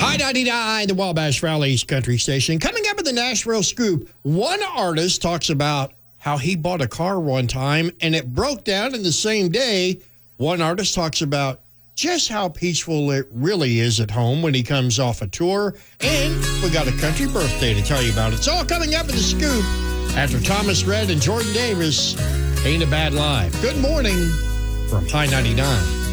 High 99, the Wabash Valley's country station. Coming up in the Nashville Scoop, one artist talks about how he bought a car one time and it broke down in the same day. One artist talks about just how peaceful it really is at home when he comes off a tour. And we got a country birthday to tell you about. It's all coming up in the Scoop after Thomas Rhett and Jordan Davis, Ain't a Bad Life. Good morning from High 99.